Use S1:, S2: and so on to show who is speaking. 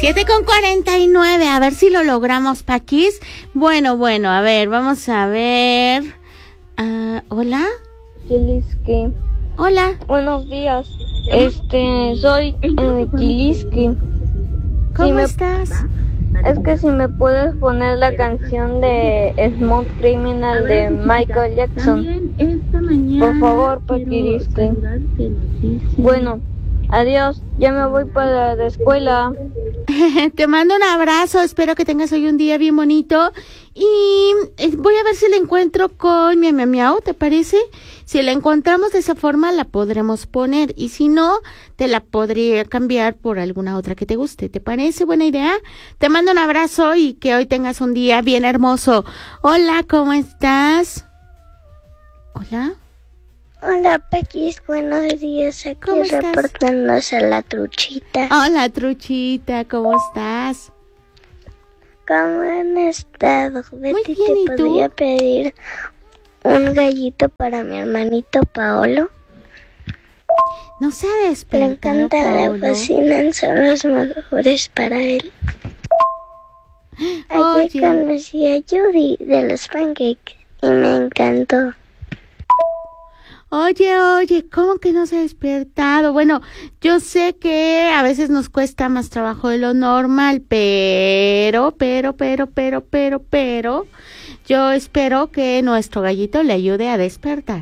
S1: 7:49, a ver si lo logramos, Paquis. Bueno, a ver, vamos a ver. ¿Hola?
S2: Kiliski.
S1: Hola.
S2: Buenos días. Soy Kiliski.
S1: ¿Cómo estás?
S2: Es que si me puedes poner la canción de Smooth Criminal de Michael Jackson. Por favor, Kiliski. Bueno, adiós. Ya me voy para la escuela.
S1: Te mando un abrazo, espero que tengas hoy un día bien bonito y voy a ver si la encuentro con mi miau, ¿te parece? Si la encontramos de esa forma la podremos poner y si no, te la podría cambiar por alguna otra que te guste, ¿te parece buena idea? Te mando un abrazo y que hoy tengas un día bien hermoso. Hola, ¿cómo estás? Hola.
S3: Hola, Paquis, buenos días. Aquí reportándose la Truchita.
S1: Hola, Truchita, ¿cómo estás?
S3: ¿Cómo han estado?
S1: Muy
S3: Betty,
S1: bien, ¿y
S3: ¿te
S1: tú?
S3: podría pedir un gallito para mi hermanito Paolo?
S1: No se ha
S3: Le
S1: despertado,
S3: encanta,
S1: Paolo.
S3: le fascinan, son los mejores para él. Ayer
S1: Oye.
S3: conocí a Judy de los pancakes y me encantó.
S1: Oye, ¿cómo que no se ha despertado? Bueno, yo sé que a veces nos cuesta más trabajo de lo normal, pero, yo espero que nuestro gallito le ayude a despertar.